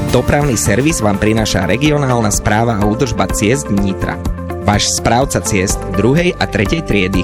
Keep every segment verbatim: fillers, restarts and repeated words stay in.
Dopravný servis vám prináša regionálna správa a údržba ciest Nitra. Váš správca ciest druhej a tretej triedy.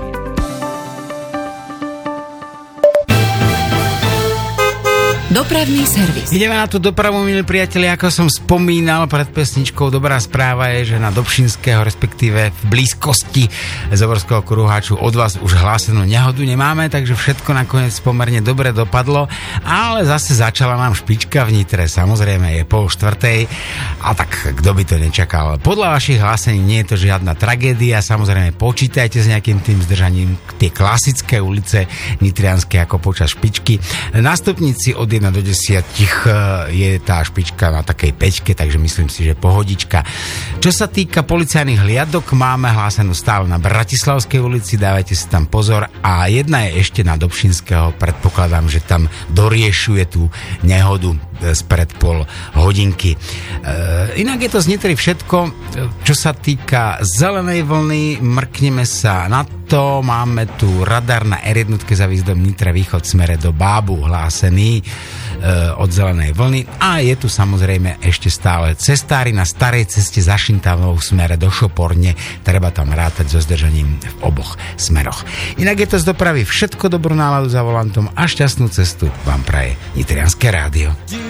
Dopravný servis. Ideme na tú dopravu, milí priatelia, ako som spomínal pred pesničkou. Dobrá správa je, že na Dobšinského, respektíve v blízkosti Závorského kruháču od vás už hlásenú nehodu nemáme, takže všetko nakoniec pomerne dobre dopadlo, ale zase začala nám špička v Nitre, samozrejme je pol štvrtej a tak kto by to nečakal. Podľa vašich hlásení nie je to žiadna tragédia, samozrejme počítajte s nejakým tým zdržaním, tie klasické ulice nitrianske ako počas špičky. Nástupníci od jedna do desať je tá špička na takej peťke, takže myslím si, že pohodička. Čo sa týka policajných hliadok, máme hlásenú stále na Bratislavskej ulici, dávajte si tam pozor, a jedna je ešte na Dobšinského, predpokladám, že tam doriešuje tú nehodu spred pol hodinky. E, inak je to z Nitry všetko. Čo sa týka zelenej vlny, mrkneme sa na to. Máme tu radar na er jedna za výzdom Nitra východ smere do Bábu hlásený e, od zelenej vlny, a je tu samozrejme ešte stále cestári na starej ceste za Šintavou v smere do Šoporne. Treba tam rátať so zdržaním v oboch smeroch. Inak je to z dopravy všetko. Dobrú náladu za volantom a šťastnú cestu vám praje Nitrianske rádio.